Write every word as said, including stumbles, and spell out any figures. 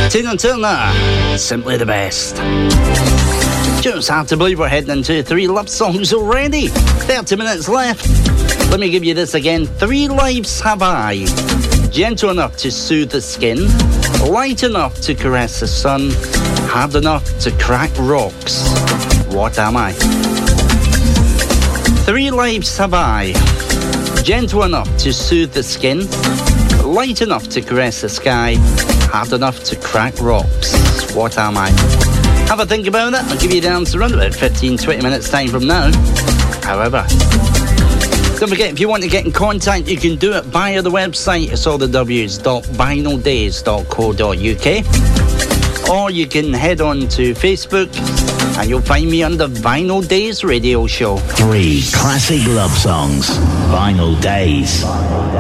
Tina Turner, simply the best. Just hard to believe we're heading into three love songs already. thirty minutes left. Let me give you this again. Three lives have I. Gentle enough to soothe the skin, light enough to caress the sun, hard enough to crack rocks. What am I? Three lives have I. Gentle enough to soothe the skin, light enough to caress the sky, hard enough to crack rocks. What am I? Have a think about that. I'll give you the answer around about fifteen, twenty minutes time from now. However, don't forget, if you want to get in contact, you can do it via the website. It's all the w's dot vinyl days dot co dot uk. Or you can head on to Facebook and you'll find me under Vinyl Days Radio Show. Three classic love songs. Vinyl Days.